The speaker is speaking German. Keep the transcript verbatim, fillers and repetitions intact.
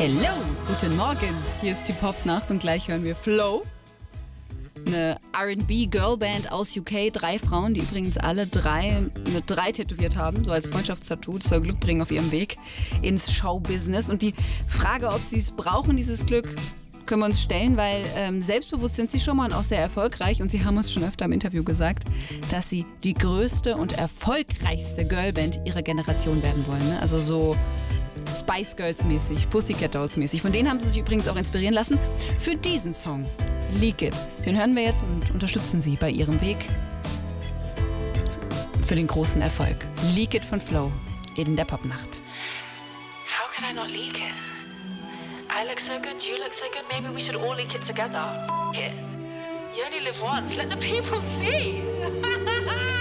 Hello, guten Morgen. Hier ist die Popnacht und gleich hören wir Flow. Eine R and B-Girlband aus U K. Drei Frauen, die übrigens alle drei eine drei tätowiert haben, so als Freundschaftstattoo. Das soll Glück bringen auf ihrem Weg ins Showbusiness. Und die Frage, ob sie es brauchen, dieses Glück, können wir uns stellen, weil ähm, selbstbewusst sind sie schon mal und auch sehr erfolgreich. Und sie haben uns schon öfter im Interview gesagt, dass sie die größte und erfolgreichste Girlband ihrer Generation werden wollen. Ne? Also so Spice Girls mäßig, Pussycat Dolls mäßig. Von denen haben sie sich übrigens auch inspirieren lassen für diesen Song, Leak It. Den hören wir jetzt und unterstützen sie bei ihrem Weg für den großen Erfolg. Leak It von Flow in der Popnacht. How could I not leak it? I look so good, you look so good, maybe we should all leak it together. F it. You only live once, let the people see.